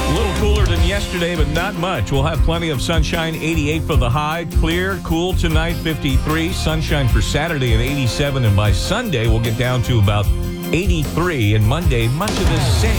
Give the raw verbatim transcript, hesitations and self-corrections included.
A little cooler than yesterday, but not much. We'll have plenty of sunshine, eighty-eight for the high. Clear, cool tonight, fifty-three. Sunshine for Saturday at eighty-seven. And by Sunday, we'll get down to about eighty-three. And Monday, much of the same.